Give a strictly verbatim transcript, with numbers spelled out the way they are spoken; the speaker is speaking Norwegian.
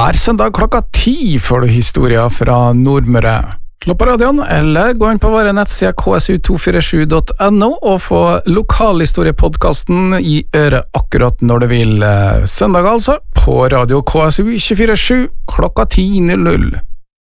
Hver søndag klokka ti får du historier fra Nordmøre. Slå på radioen, eller gå inn på våre nettsider k s u to fire sju punktum n o og få lokalhistoriepodcasten i øret akkurat når du vil. Søndag altså, på radio K S U to fire sju klokka ti null null.